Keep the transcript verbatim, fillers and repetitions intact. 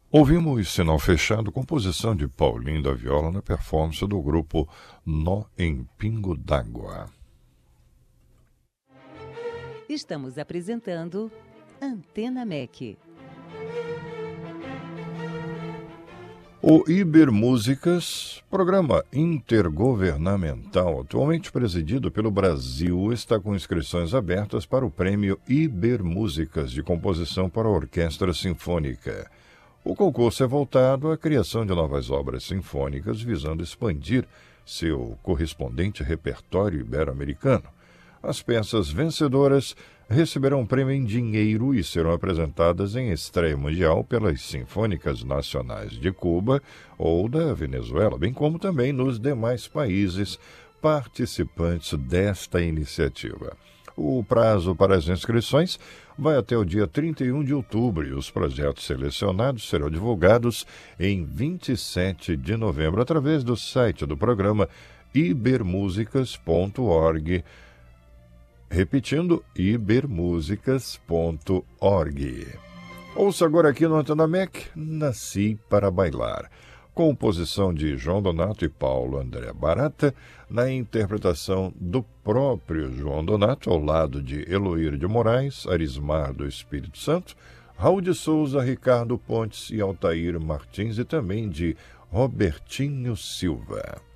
Ouvimos Sinal Fechado, composição de Paulinho da Viola na performance do grupo Nó em Pingo d'Água. Estamos apresentando Antena M E C. O Ibermúsicas, programa intergovernamental atualmente presidido pelo Brasil, está com inscrições abertas para o prêmio Ibermúsicas de composição para a orquestra sinfônica. O concurso é voltado à criação de novas obras sinfônicas visando expandir seu correspondente repertório ibero-americano. As peças vencedoras receberão um prêmio em dinheiro e serão apresentadas em estreia mundial pelas Sinfônicas Nacionais de Cuba ou da Venezuela, bem como também nos demais países participantes desta iniciativa. O prazo para as inscrições vai até o dia trinta e um de outubro e os projetos selecionados serão divulgados em vinte e sete de novembro através do site do programa ibermusicas ponto org. Repetindo, ibermusicas ponto org. Ouça agora aqui no Antena M E C, Nasci para Bailar. Composição de João Donato e Paulo André Barata, na interpretação do próprio João Donato, ao lado de Eloíra de Moraes, Arismar do Espírito Santo, Raul de Souza, Ricardo Pontes e Altair Martins, e também de Robertinho Silva.